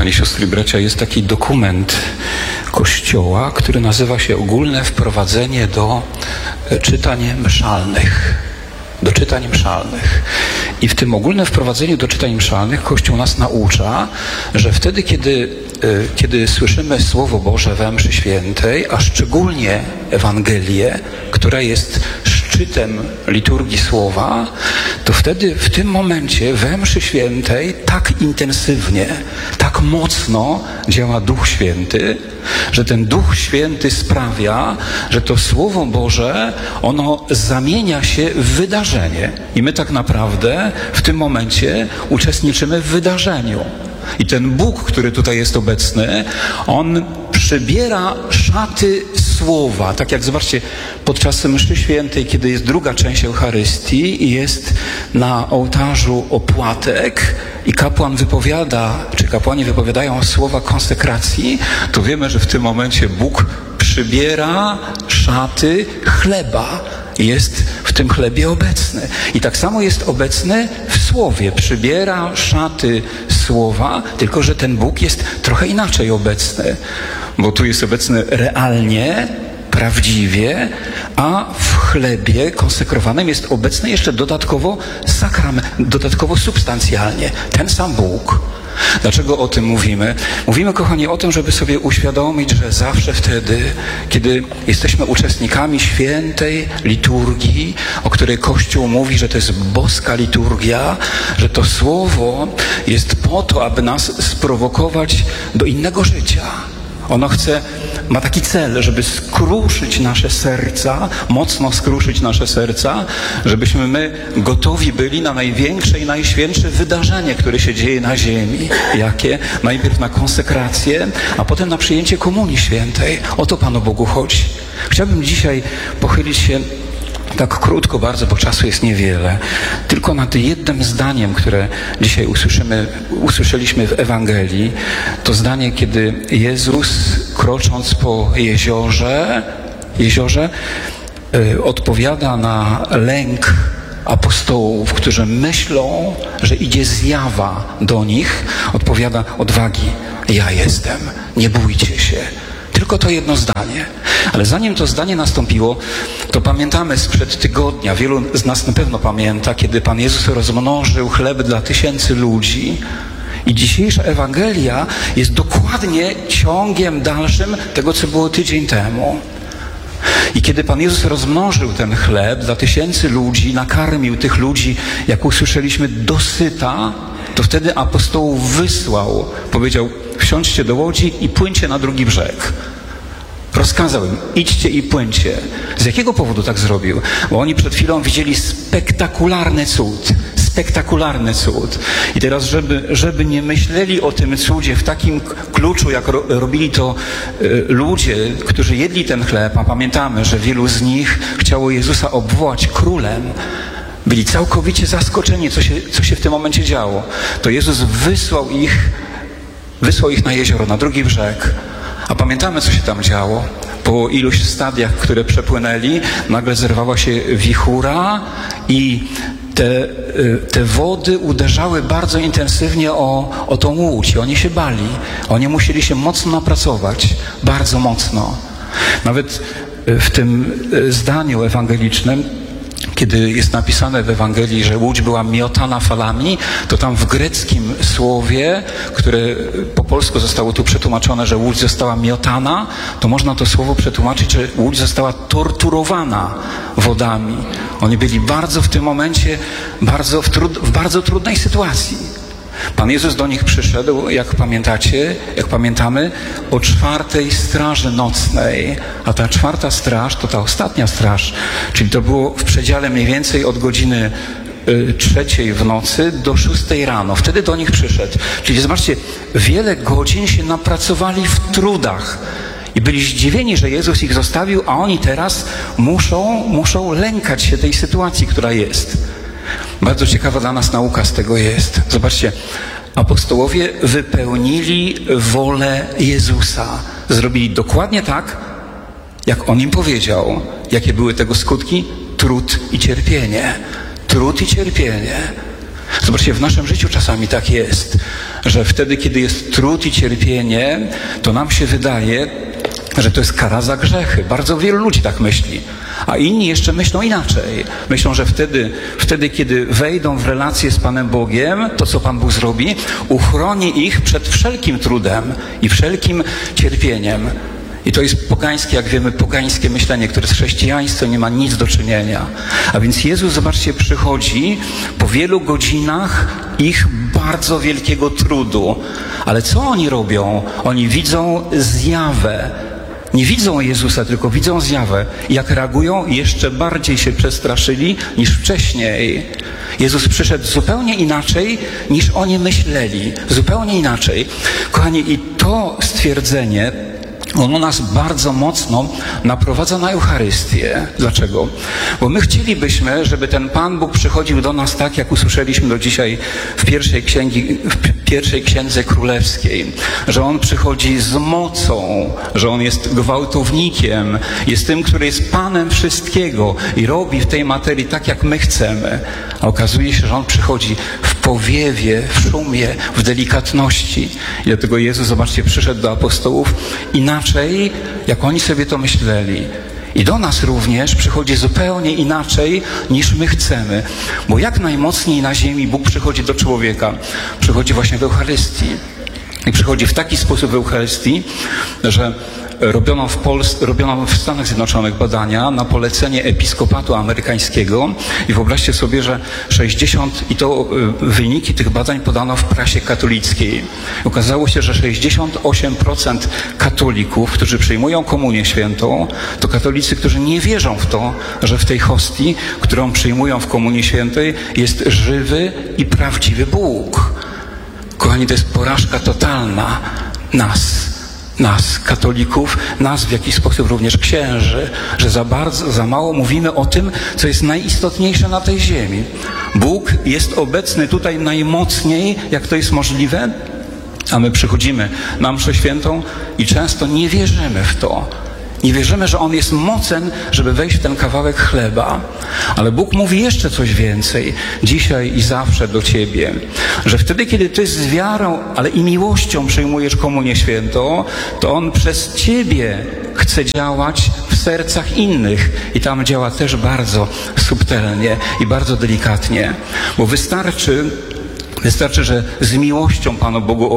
Kochani siostry i bracia, jest taki dokument Kościoła, który nazywa się Ogólne wprowadzenie do czytań mszalnych. Do czytań mszalnych. I w tym ogólnym wprowadzeniu do czytań mszalnych Kościół nas naucza, że wtedy, kiedy słyszymy Słowo Boże we mszy świętej, a szczególnie Ewangelię, która jest szczytem liturgii Słowa, to wtedy w tym momencie we mszy świętej tak intensywnie, tak mocno działa Duch Święty, że ten Duch Święty sprawia, że to Słowo Boże, ono zamienia się w wydarzenie. I my tak naprawdę w tym momencie uczestniczymy w wydarzeniu. I ten Bóg, który tutaj jest obecny, On przybiera szaty Słowa. Tak jak zobaczcie, podczas mszy świętej, kiedy jest druga część Eucharystii i jest na ołtarzu opłatek i kapłan wypowiada, czy kapłani wypowiadają słowa konsekracji, to wiemy, że w tym momencie Bóg przybiera szaty chleba. Jest w tym chlebie obecny. I tak samo jest obecny w Słowie. Przybiera szaty Słowa, tylko że ten Bóg jest trochę inaczej obecny. Bo tu jest obecny realnie, prawdziwie, a w chlebie konsekrowanym jest obecny jeszcze dodatkowo dodatkowo substancjalnie. Ten sam Bóg. Dlaczego o tym mówimy? Mówimy, kochani, o tym, żeby sobie uświadomić, że zawsze wtedy, kiedy jesteśmy uczestnikami świętej liturgii, o której Kościół mówi, że to jest boska liturgia, że to Słowo jest po to, aby nas sprowokować do innego życia. Ono ma taki cel, żeby skruszyć nasze serca, mocno skruszyć nasze serca, żebyśmy my gotowi byli na największe i najświętsze wydarzenie, które się dzieje na ziemi. Jakie? Najpierw na konsekrację, a potem na przyjęcie Komunii Świętej. O to Panu Bogu chodzi. Chciałbym dzisiaj pochylić się tak krótko bardzo, bo czasu jest niewiele, tylko nad jednym zdaniem, które dzisiaj usłyszeliśmy w Ewangelii. To zdanie, kiedy Jezus, krocząc po jeziorze, odpowiada na lęk apostołów, którzy myślą, że idzie zjawa do nich. Odpowiada: odwagi, ja jestem, nie bójcie się. Tylko to jedno zdanie. Ale zanim to zdanie nastąpiło, to pamiętamy sprzed tygodnia, wielu z nas na pewno pamięta, kiedy Pan Jezus rozmnożył chleb dla 1000 ludzi. I dzisiejsza Ewangelia jest dokładnie ciągiem dalszym tego, co było tydzień temu. I kiedy Pan Jezus rozmnożył ten chleb dla 1000 ludzi, nakarmił tych ludzi, jak usłyszeliśmy, dosyta, to wtedy apostołów wysłał, powiedział: wsiądźcie do łodzi i płyńcie na drugi brzeg. Rozkazał im: idźcie i płyńcie. Z jakiego powodu tak zrobił? Bo oni przed chwilą widzieli spektakularny cud. Spektakularny cud. I teraz, żeby nie myśleli o tym cudzie w takim kluczu, jak robili to ludzie, którzy jedli ten chleb, a pamiętamy, że wielu z nich chciało Jezusa obwołać królem, byli całkowicie zaskoczeni, co się w tym momencie działo. To Jezus wysłał ich na jezioro, na drugi brzeg. A pamiętamy, co się tam działo. Po iluś stadiach, które przepłynęli, nagle zerwała się wichura i te wody uderzały bardzo intensywnie o tą łódź. I oni się bali. Oni musieli się mocno napracować. Bardzo mocno. Nawet w tym zdaniu ewangelicznym, kiedy jest napisane w Ewangelii, że łódź była miotana falami, to tam w greckim słowie, które po polsku zostało tu przetłumaczone, że łódź została miotana, to można to słowo przetłumaczyć, że łódź została torturowana wodami. Oni byli w tym momencie w bardzo trudnej sytuacji. Pan Jezus do nich przyszedł, jak pamiętamy, o 4 straży nocnej. A ta 4 straż to ta ostatnia straż, czyli to było w przedziale mniej więcej od godziny 3 w nocy do 6 rano. Wtedy do nich przyszedł. Czyli zobaczcie, wiele godzin się napracowali w trudach. I byli zdziwieni, że Jezus ich zostawił, a oni teraz muszą lękać się tej sytuacji, która jest. Bardzo ciekawa dla nas nauka z tego jest. Zobaczcie, apostołowie wypełnili wolę Jezusa. Zrobili dokładnie tak, jak On im powiedział. Jakie były tego skutki? Trud i cierpienie. Trud i cierpienie. Zobaczcie, w naszym życiu czasami tak jest, że wtedy, kiedy jest trud i cierpienie, to nam się wydaje, że to jest kara za grzechy. Bardzo wielu ludzi tak myśli. A inni jeszcze myślą inaczej. Myślą, że wtedy, kiedy wejdą w relację z Panem Bogiem, to co Pan Bóg zrobi, uchroni ich przed wszelkim trudem i wszelkim cierpieniem. I to jest pogańskie, jak wiemy, pogańskie myślenie, które z chrześcijaństwem nie ma nic do czynienia. A więc Jezus, zobaczcie, przychodzi po wielu godzinach ich bardzo wielkiego trudu. Ale co oni robią? Oni widzą zjawę. Nie widzą Jezusa, tylko widzą zjawę. I jak reagują, jeszcze bardziej się przestraszyli niż wcześniej. Jezus przyszedł zupełnie inaczej, niż oni myśleli. Zupełnie inaczej. Kochani, i to stwierdzenie, ono nas bardzo mocno naprowadza na Eucharystię. Dlaczego? Bo my chcielibyśmy, żeby ten Pan Bóg przychodził do nas tak, jak usłyszeliśmy do dzisiaj w pierwszej księdze królewskiej. Że On przychodzi z mocą, że On jest gwałtownikiem, jest tym, który jest Panem wszystkiego i robi w tej materii tak, jak my chcemy. A okazuje się, że On przychodzi w powiewie, w szumie, w delikatności. I dlatego Jezus, zobaczcie, przyszedł do apostołów inaczej, jak oni sobie to myśleli. I do nas również przychodzi zupełnie inaczej, niż my chcemy. Bo jak najmocniej na ziemi Bóg przychodzi do człowieka, przychodzi w Eucharystii. I przychodzi w taki sposób w Eucharystii, że robiono w Stanach Zjednoczonych badania na polecenie episkopatu amerykańskiego i wyobraźcie sobie, że wyniki tych badań podano w prasie katolickiej. Okazało się, że 68% katolików, którzy przyjmują komunię świętą, to katolicy, którzy nie wierzą w to, że w tej hostii, którą przyjmują w komunii świętej, jest żywy i prawdziwy Bóg. Kochani, to jest porażka totalna nas, katolików, nas w jakiś sposób również księży, że za mało mówimy o tym, co jest najistotniejsze na tej ziemi. Bóg jest obecny tutaj najmocniej, jak to jest możliwe, a my przychodzimy na mszę świętą i często nie wierzymy w to. Nie wierzymy, że On jest mocen, żeby wejść w ten kawałek chleba. Ale Bóg mówi jeszcze coś więcej, dzisiaj i zawsze do Ciebie. Że wtedy, kiedy Ty z wiarą, ale i miłością przyjmujesz komunię świętą, to On przez Ciebie chce działać w sercach innych. I tam działa też bardzo subtelnie i bardzo delikatnie. Bo wystarczy, że z miłością Panu Bogu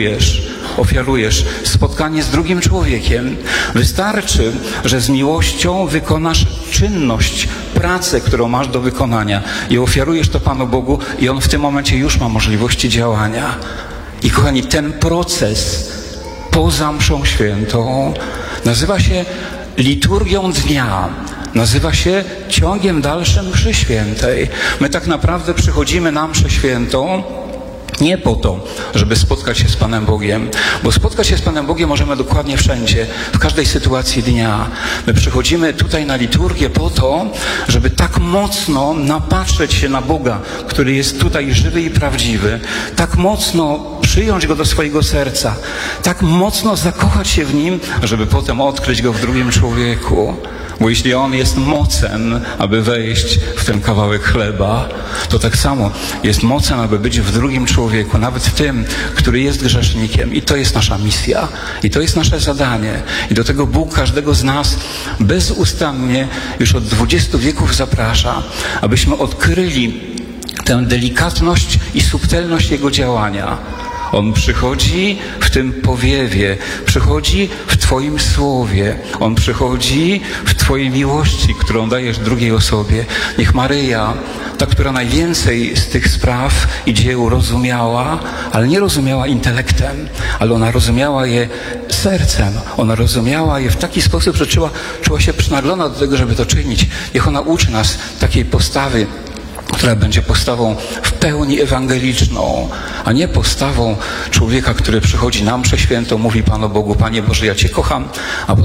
ofiarujesz spotkanie z drugim człowiekiem. Wystarczy, że z miłością wykonasz czynność, pracę, którą masz do wykonania i ofiarujesz to Panu Bogu i On w tym momencie już ma możliwości działania. I kochani, ten proces poza mszą świętą nazywa się liturgią dnia. Nazywa się ciągiem dalszym mszy świętej. My tak naprawdę przychodzimy na mszę świętą nie po to, żeby spotkać się z Panem Bogiem, bo spotkać się z Panem Bogiem możemy dokładnie wszędzie, w każdej sytuacji dnia. My przychodzimy tutaj na liturgię po to, żeby tak mocno napatrzeć się na Boga, który jest tutaj żywy i prawdziwy, tak mocno przyjąć Go do swojego serca, tak mocno zakochać się w Nim, żeby potem odkryć Go w drugim człowieku. Bo jeśli On jest mocen, aby wejść w ten kawałek chleba, to tak samo jest mocen, aby być w drugim człowieku, nawet w tym, który jest grzesznikiem. I to jest nasza misja. I to jest nasze zadanie. I do tego Bóg każdego z nas bezustannie już od 20 wieków zaprasza, abyśmy odkryli tę delikatność i subtelność Jego działania. On przychodzi w tym powiewie, przychodzi w Twoim słowie, On przychodzi w Twojej miłości, którą dajesz drugiej osobie. Niech Maryja, ta, która najwięcej z tych spraw i dzieł rozumiała, ale nie rozumiała intelektem, ale ona rozumiała je sercem. Ona rozumiała je w taki sposób, że czuła się przynaglona do tego, żeby to czynić. Niech ona uczy nas takiej postawy, która będzie postawą w pełni ewangeliczną, a nie postawą człowieka, który przychodzi na mszę świętą, mówi Panu Bogu: Panie Boże, ja Cię kocham, a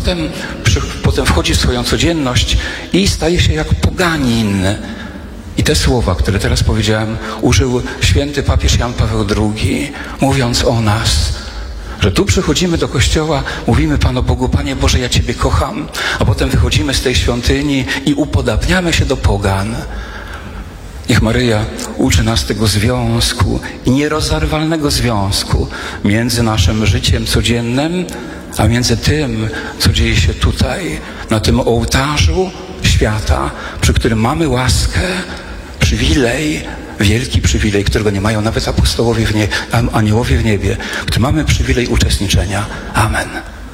potem wchodzi w swoją codzienność i staje się jak poganin. I te słowa, które teraz powiedziałem, użył święty papież Jan Paweł II, mówiąc o nas, że tu przychodzimy do kościoła, mówimy Panu Bogu: Panie Boże, ja Ciebie kocham, a potem wychodzimy z tej świątyni i upodabniamy się do pogan. Niech Maryja uczy nas tego związku i nierozerwalnego związku między naszym życiem codziennym, a między tym, co dzieje się tutaj, na tym ołtarzu świata, przy którym mamy łaskę, przywilej, wielki przywilej, którego nie mają nawet apostołowie aniołowie w niebie, który mamy przywilej uczestniczenia. Amen.